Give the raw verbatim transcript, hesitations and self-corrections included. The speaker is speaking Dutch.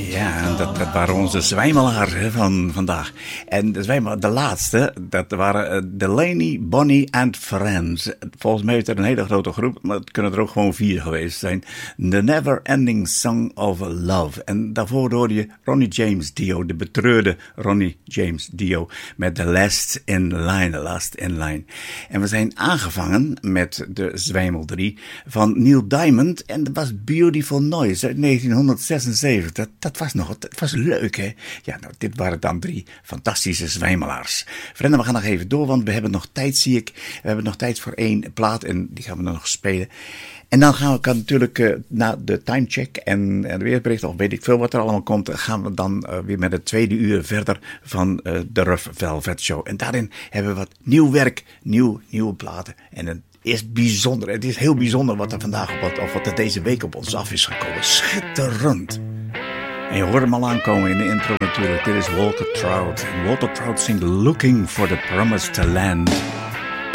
Ja, dat, dat waren onze zwijmelaars hè, van vandaag. En de, zwijmelaar, de laatste, dat waren uh, Delaney, Bonnie and Friends. Volgens mij is er een hele grote groep, maar het kunnen er ook gewoon vier geweest zijn. The Never Ending Song of Love. En daarvoor hoorde je Ronnie James Dio, de betreurde Ronnie James Dio, met The Last in Line, The Last in Line. En we zijn aangevangen met de Zwijmel drie van Neil Diamond en dat was Beautiful Noise uit negentienhonderdzesenzeventig. Dat, dat was nog, dat was leuk, hè? Ja, nou, dit waren dan drie fantastische zwijmelaars. Vrienden, we gaan nog even door, want we hebben nog tijd, zie ik. We hebben nog tijd voor één plaat en die gaan we dan nog spelen. En dan gaan we natuurlijk uh, na de timecheck en, en de weerbericht, of weet ik veel wat er allemaal komt, gaan we dan uh, weer met het tweede uur verder van uh, de Rough Velvet Show. En daarin hebben we wat nieuw werk, nieuw, nieuwe platen. En het is bijzonder, het is heel bijzonder wat er vandaag op wat, of wat er deze week op ons af is gekomen. Schitterend. En je hoort hem al aankomen in de intro natuurlijk. Dit is Walter Trout. En Walter Trout zingt Looking for the Promised Land.